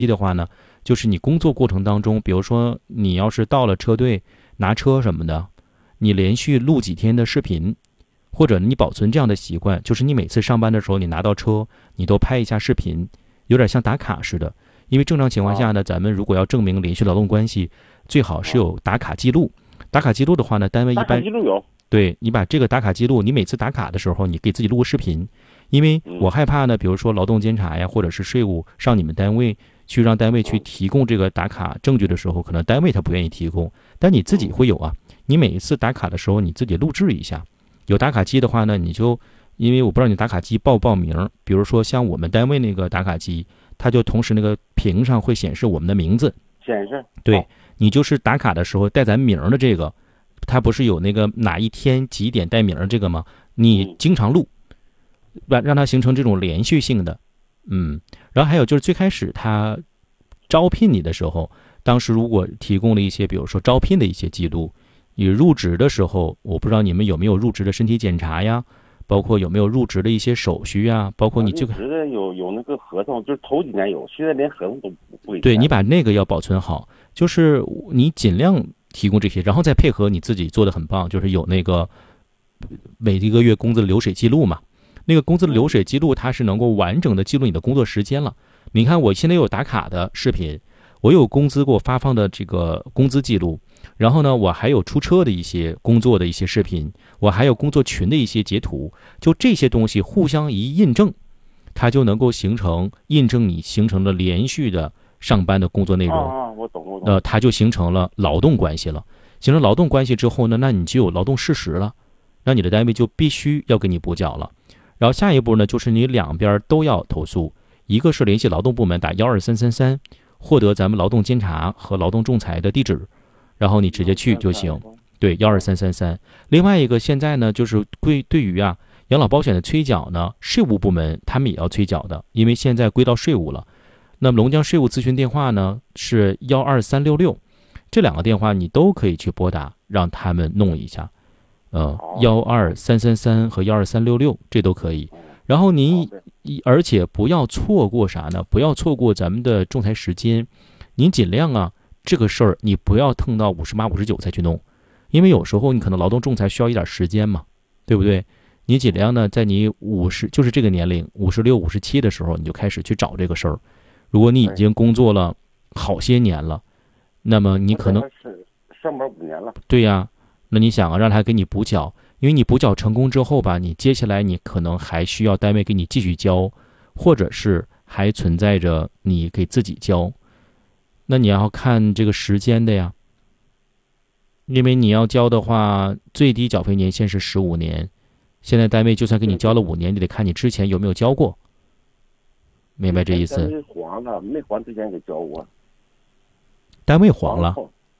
的话呢，就是你工作过程当中，比如说你要是到了车队拿车什么的，你连续录几天的视频，或者你保存这样的习惯，就是你每次上班的时候，你拿到车，你都拍一下视频，有点像打卡似的。因为正常情况下呢，咱们如果要证明连续劳动关系，最好是有打卡记录。打卡记录的话呢，单位一般打卡记录有。 对，你把这个打卡记录，你每次打卡的时候，你给自己录个视频，因为我害怕呢，比如说劳动监察呀，或者是税务上你们单位去让单位去提供这个打卡证据的时候，可能单位他不愿意提供，但你自己会有啊。你每一次打卡的时候，你自己录制一下。有打卡机的话呢，你就因为我不知道你打卡机报不报名，比如说像我们单位那个打卡机，它就同时那个屏上会显示我们的名字， 显示。 对，你就是打卡的时候带咱名的这个。它不是有那个哪一天几点带名这个吗？你经常录，让它形成这种连续性的，然后还有就是最开始他招聘你的时候，当时如果提供了一些，比如说招聘的一些记录，你入职的时候，我不知道你们有没有入职的身体检查呀，包括有没有入职的一些手续啊，包括你这个入职的有那个合同，就是头几年有，现在连合同都不会。 对，你把那个要保存好，就是你尽量提供这些，然后再配合你自己做的很棒，就是有那个每一个月工资的流水记录嘛。那个工资的流水记录，它是能够完整的记录你的工作时间了。你看，我现在有打卡的视频，我有工资给我发放的这个工资记录，然后呢，我还有出车的一些工作的一些视频，我还有工作群的一些截图，就这些东西互相一印证，它就能够印证你形成了连续的上班的工作内容。 我懂。 它就形成了劳动关系了。形成劳动关系之后呢，那你就有劳动事实了，那你的单位就必须要给你补缴了。然后下一步呢，就是你两边都要投诉，一个是联系劳动部门打12333，获得咱们劳动监察和劳动仲裁的地址，然后你直接去就行。对，12333。另外一个现在呢，就是对于养老保险的催缴呢，税务部门他们也要催缴的，因为现在归到税务了。那么龙江税务咨询电话呢是12366，这两个电话你都可以去拨打，让他们弄一下。12333和12366这都可以。然后而且不要错过啥呢？不要错过咱们的仲裁时间。您尽量这个事儿你不要腾到58、59才去弄，因为有时候你可能劳动仲裁需要一点时间嘛，对不对？你尽量呢，在你就是这个年龄56、57的时候，你就开始去找这个事儿。如果你已经工作了好些年了，那么你可能上班5年了。 对呀，那你想让他给你补缴，因为你补缴成功之后吧，你接下来你可能还需要单位给你继续交，或者是还存在着你给自己交，那你要看这个时间的呀。因为你要交的话，最低缴费年限是15年，现在单位就算给你交了5年，你得看你之前有没有交过。明白这意思？ 单位黄了，没还之前给交过。 单位黄了？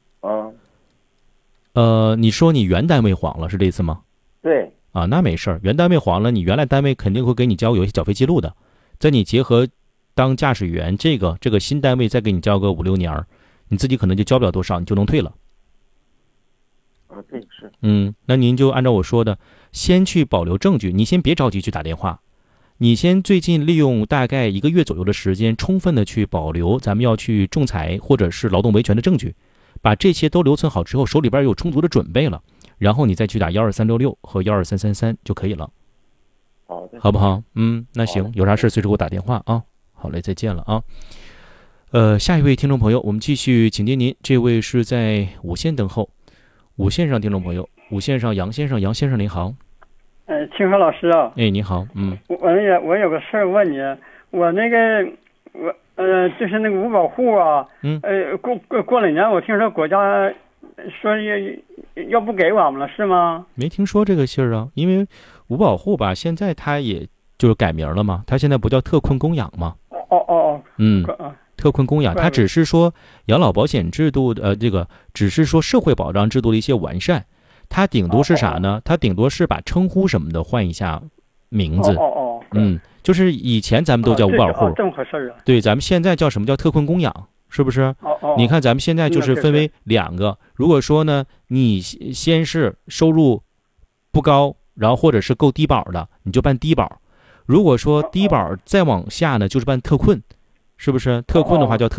你说你原单位黄了是这意思吗？ 对。 那没事儿，原单位黄了，你原来单位肯定会给你交有一些缴费记录的，在你结合当驾驶员这个新单位再给你交个5、6年，你自己可能就交不了多少，你就能退了。 对，是。 那您就按照我说的，先去保留证据，你先别着急去打电话。你先最近利用大概1个月左右的时间，充分的去保留咱们要去仲裁或者是劳动维权的证据，把这些都留存好之后，手里边有充足的准备了，然后你再去打12366和12333就可以了。 好的， 好不好？那行，有啥事随时给我打电话啊。好嘞，再见了啊。下一位听众朋友，我们继续请接您，这位是在5线等候。5线上听众朋友，5线上杨先生，杨先生您好。 清河老师啊。 你好。 我有个事儿问你，我那个就是那个五保户啊，过了年，我听说国家说要不给我们了，是吗？ 没听说这个信儿啊，因为五保户吧，现在他也就是改名了嘛，他现在不叫特困供养吗？特困供养，他只是说养老保险制度的只是说社会保障制度的一些完善，他顶多是啥呢？他顶多是把称呼什么的换一下名字。就是以前咱们都叫五保户， 这么回事啊？ 对，咱们现在叫什么叫特困供养，是不是？你看咱们现在就是分为2个，如果说呢，你先是收入不高，然后或者是够低保的，你就办低保；如果说低保再往下呢，就是办特困。 是不是？特困的话叫特